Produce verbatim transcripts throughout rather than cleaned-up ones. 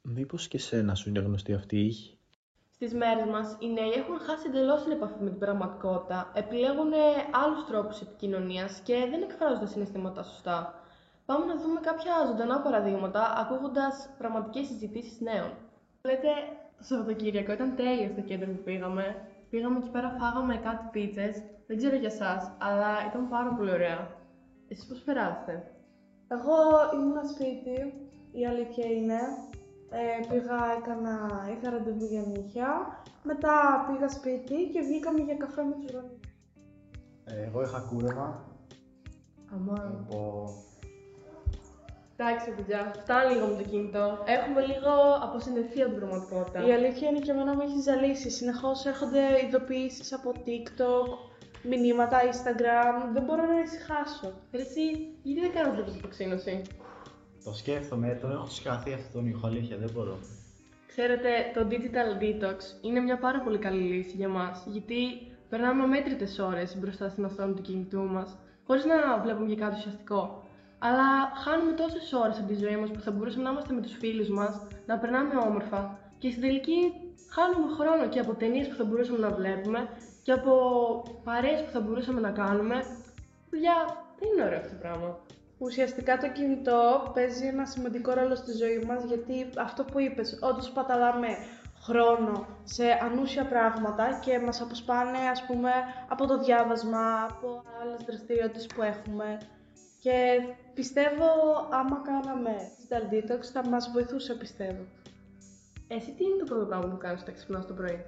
Μήπως και σένα σου είναι γνωστή αυτή η ήχη? Στις μέρες μας, οι νέοι έχουν χάσει εντελώς την επαφή με την πραγματικότητα, επιλέγουν άλλους τρόπους επικοινωνίας και δεν εκφράζουν τα συναισθήματα σωστά. Πάμε να δούμε κάποια ζωντανά παραδείγματα, ακούγοντας πραγματικές συζητήσεις νέων. Λέτε, το Σαββατοκύριακο ήταν τέλειο στο κέντρο που πήγαμε. Πήγαμε εκεί πέρα, φάγαμε κάτι πίτσες. Δεν ξέρω για εσάς, αλλά ήταν πάρα πολύ ωραία. Εσείς πώς περάσετε? Εγώ ήμουν σπίτι, η αλήθεια είναι. Ε, πήγα, έκανα, είχα ραντεβού για νύχια. Μετά πήγα σπίτι και βγήκαμε για καφέ με τους γονείς. Ε, εγώ είχα κούρεμα. Αμάν. Από... Εντάξει, παιδιά, φτάνει λίγο με το κινητό. Έχουμε λίγο αποσυνδεθεί από την πραγματικότητα. Η αλήθεια είναι και εμένα με έχει ζαλίσει. Συνεχώς έρχονται ειδοποιήσεις από TikTok, μηνύματα, Instagram. Δεν μπορώ να ησυχάσω. Ρε εσύ, γιατί δεν κάνεις λίγο αποξύνωση? Το σκέφτομαι, το έχω σκαθεί αυτόν τον ήχο, αλήθεια, δεν μπορώ. Ξέρετε, το digital detox είναι μια πάρα πολύ καλή λύση για μας, γιατί περνάμε μέτρητες ώρες μπροστά στην οθόνη του κινητού μας, χωρίς να βλέπουμε για κάτι ουσιαστικό. Αλλά χάνουμε τόσες ώρες από τη ζωή μας που θα μπορούσαμε να είμαστε με τους φίλους μας, να περνάμε όμορφα και στην τελική χάνουμε χρόνο και από ταινίες που θα μπορούσαμε να βλέπουμε και από παρέες που θα μπορούσαμε να κάνουμε. Παιδιά, δεν είναι ωραίο αυτό το πράγμα. Ουσιαστικά το κινητό παίζει ένα σημαντικό ρόλο στη ζωή μας, γιατί αυτό που είπες, όντως σπαταλάμε χρόνο σε ανούσια πράγματα και μας αποσπάνε, ας πούμε, από το διάβασμα, από άλλες δραστηριότητες που έχουμε. Και πιστεύω, άμα κάναμε digital detox, θα μας βοηθούσε, πιστεύω. Εσύ τι είναι το πρώτο πράγμα που κάνεις όταν ξυπνάς το πρωί?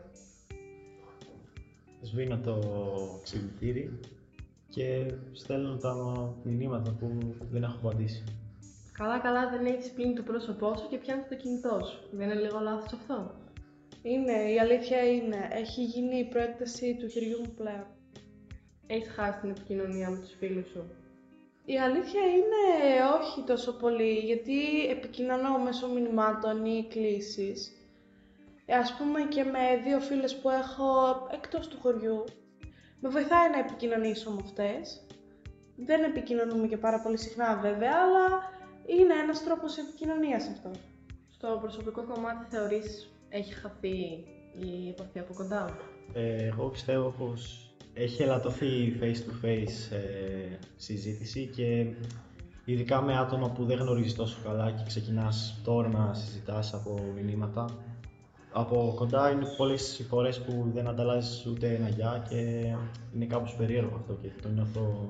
Σβήνω το ξυπνητήρι και στέλνω τα μηνύματα που δεν έχω απαντήσει. Καλά καλά δεν έχεις πλύνει το πρόσωπό σου και πιάνεις το κινητό σου. Δεν είναι λίγο λάθος αυτό? Είναι, η αλήθεια είναι. Έχει γίνει η προέκταση του χεριού μου πλέον. Έχεις χάσει την επικοινωνία με τους φίλους σου? Η αλήθεια είναι όχι τόσο πολύ, γιατί επικοινωνώ μέσω μηνυμάτων ή κλήσεις. Ας πούμε και με δύο φίλες που έχω εκτός του χωριού. Με βοηθάει να επικοινωνήσω με αυτές. Δεν επικοινωνούμε και πάρα πολύ συχνά βέβαια, αλλά είναι ένας τρόπος επικοινωνίας αυτό. Στο προσωπικό κομμάτι θεωρείς έχει χαθεί η επαφή από κοντά? Ε, εγώ πιστεύω πως έχει ελαττωθεί η face to face ε, συζήτηση και ειδικά με άτομα που δεν γνωρίζεις τόσο καλά και ξεκινάς τώρα να συζητάς από μηνύματα. Από κοντά είναι πολλές οι φορές που δεν ανταλλάζεις ούτε ένα γεια και είναι κάπως περίεργο αυτό και το νιώθω,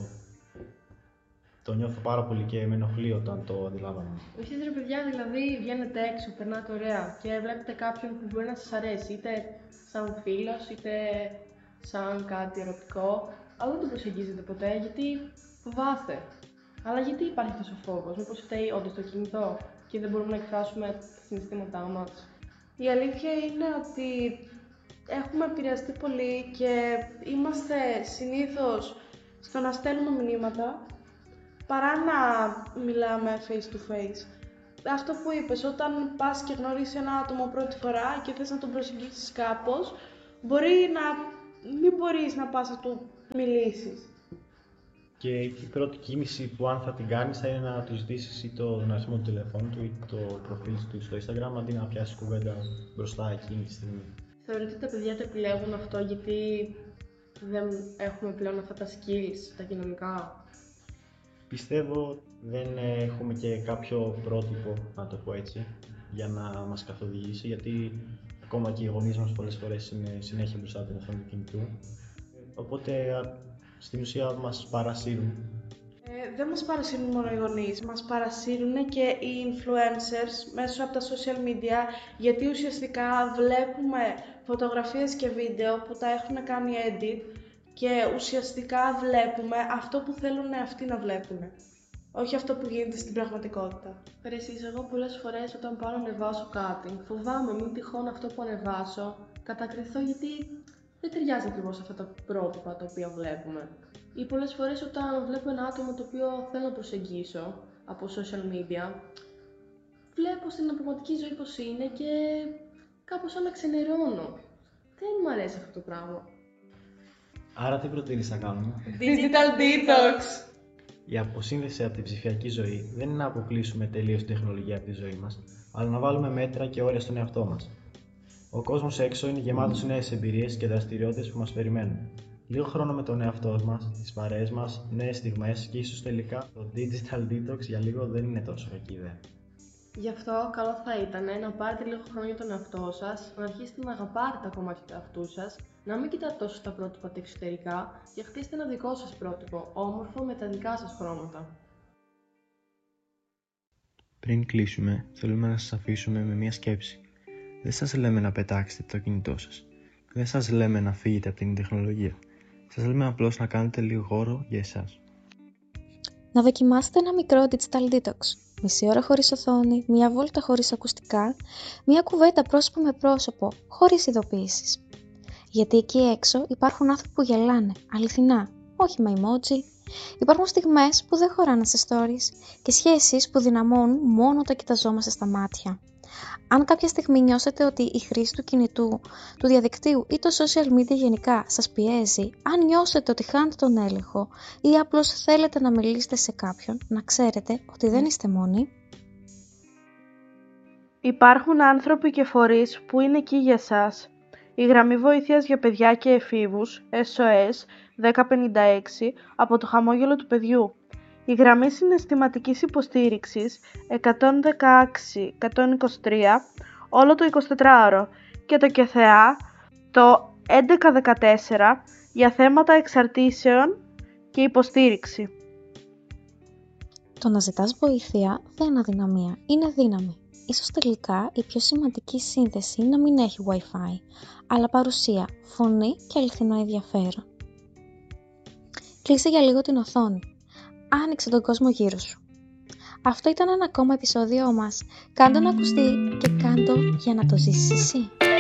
το νιώθω πάρα πολύ και με ενοχλεί όταν το αντιλαμβάνομαι. Εσείς ρε παιδιά δηλαδή βγαίνετε έξω, περνάτε ωραία και βλέπετε κάποιον που μπορεί να σας αρέσει, είτε σαν φίλος είτε σαν κάτι ερωτικό, αλλά δεν το προσεγγίζετε ποτέ γιατί φοβάστε. Αλλά γιατί υπάρχει τόσο φόβος? Μήπως φταίει όντως το κινητό και δεν μπορούμε να εκφράσουμε τα συναισθήματά μας? Η αλήθεια είναι ότι έχουμε επηρεαστεί πολύ και είμαστε συνήθως στο να στέλνουμε μηνύματα παρά να μιλάμε face to face. Αυτό που είπες, όταν πας και γνωρίσεις ένα άτομο πρώτη φορά και θες να τον προσεγγίσεις κάπως, μπορεί να μην μπορείς να πας να του μιλήσεις. Και η πρώτη κίνηση που αν θα την κάνεις θα είναι να του ζητήσεις ή τον αριθμό του τηλεφώνου του ή το προφίλ του στο Instagram αντί να πιάσεις κουβέντα μπροστά εκείνη τη στιγμή. Θεωρείτε ότι τα παιδιά το επιλέγουν αυτό γιατί δεν έχουμε πλέον αυτά τα skills, τα κοινωνικά? Πιστεύω δεν έχουμε και κάποιο πρότυπο, να το πω έτσι, για να μας καθοδηγήσει, γιατί ακόμα και οι γονείς μας πολλές φορές είναι συνέχεια μπροστά από την οθόνη του κινητού. Οπότε στην ουσία μας παρασύρουν. Ε, δεν μας παρασύρουν μόνο οι γονείς, μας παρασύρουν και οι influencers μέσω από τα social media, γιατί ουσιαστικά βλέπουμε φωτογραφίες και βίντεο που τα έχουν κάνει edit και ουσιαστικά βλέπουμε αυτό που θέλουν αυτοί να βλέπουν, όχι αυτό που γίνεται στην πραγματικότητα. Ρε εσείς, εγώ πολλές φορές όταν πάω να ανεβάσω κάτι, φοβάμαι μην τυχόν αυτό που ανεβάσω κατακριθώ γιατί δεν ταιριάζει ακριβώς αυτά τα πρότυπα τα οποία βλέπουμε. Ή πολλές φορές όταν βλέπω ένα άτομο το οποίο θέλω να προσεγγίσω από social media, βλέπω στην πραγματική ζωή πως είναι και κάπως σαν να ξενερώνω. Δεν μου αρέσει αυτό το πράγμα. Άρα τι προτείνεις να κάνουμε? Digital detox! Η αποσύνδεση από την ψηφιακή ζωή δεν είναι να αποκλείσουμε τελείως την τεχνολογία από τη ζωή μας, αλλά να βάλουμε μέτρα και όρια στον εαυτό μας. Ο κόσμος έξω είναι γεμάτος νέες εμπειρίες και δραστηριότητες που μας περιμένουν. Λίγο χρόνο με τον εαυτό μας, τις παρέες μας, νέες στιγμές και ίσως τελικά το digital detox για λίγο δεν είναι τόσο κακή ιδέα. Γι' αυτό καλό θα ήταν να πάρετε λίγο χρόνο για τον εαυτό σας, να αρχίσετε να αγαπάτε τα κομμάτια του εαυτού σας, να μην κοιτάτε τόσο στα πρότυπα τα εξωτερικά και χτίστε ένα δικό σας πρότυπο, όμορφο με τα δικά σας χρώματα. Πριν κλείσουμε, θέλουμε να σας αφήσουμε με μια σκέψη. Δεν σας λέμε να πετάξετε το κινητό σας. Δεν σας λέμε να φύγετε από την τεχνολογία. Σας λέμε απλώς να κάνετε λίγο χώρο για εσάς. Να δοκιμάσετε ένα μικρό digital detox. Μισή ώρα χωρίς οθόνη, μία βόλτα χωρίς ακουστικά, μία κουβέντα πρόσωπο με πρόσωπο, χωρίς ειδοποιήσεις. Γιατί εκεί έξω υπάρχουν άνθρωποι που γελάνε, αληθινά, όχι με emoji. Υπάρχουν στιγμές που δεν χωράνε σε stories και σχέσεις που δυναμώνουν μόνο όταν κοιταζόμαστε στα μάτια. Αν κάποια στιγμή νιώσετε ότι η χρήση του κινητού, του διαδικτύου ή το social media γενικά σας πιέζει, αν νιώσετε ότι χάνετε τον έλεγχο ή απλώς θέλετε να μιλήσετε σε κάποιον, να ξέρετε ότι δεν είστε μόνοι. Υπάρχουν άνθρωποι και φορείς που είναι εκεί για σας. Η γραμμή βοήθειας για παιδιά και εφήβους, ες ο ες δέκα πενήντα έξι, από το χαμόγελο του παιδιού. Η γραμμή συναισθηματικής υποστήριξης εκατόν δεκαέξι εκατόν είκοσι τρία, όλο το εικοσιτετράωρο, και το ΚΕΘΕΑ το έντεκα δεκατέσσερα για θέματα εξαρτήσεων και υποστήριξη. Το να ζητάς βοήθεια δεν είναι αδυναμία, είναι δύναμη. Ίσως τελικά η πιο σημαντική σύνδεση είναι να μην έχει Wi-Fi, αλλά παρουσία, φωνή και αληθινό ενδιαφέρον. Κλείσε για λίγο την οθόνη. Άνοιξε τον κόσμο γύρω σου. Αυτό ήταν ένα ακόμα επεισόδιο μας. Κάντο να ακουστεί και κάντο για να το ζήσεις εσύ.